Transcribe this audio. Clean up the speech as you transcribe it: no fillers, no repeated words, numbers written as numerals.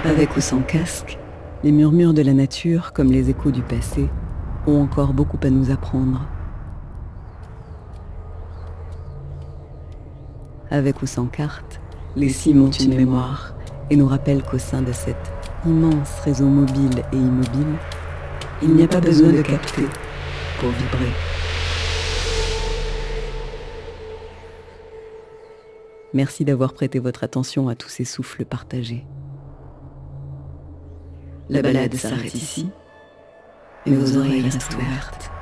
Avec ou sans casque, les murmures de la nature, comme les échos du passé, ont encore beaucoup à nous apprendre. Avec ou sans carte, les cimes ont une mémoire et nous rappellent qu'au sein de cet immense réseau mobile et immobile, il n'y a pas besoin de capter pour vibrer. Merci d'avoir prêté votre attention à tous ces souffles partagés. La balade s'arrête ici, mais vos oreilles restent ouvertes.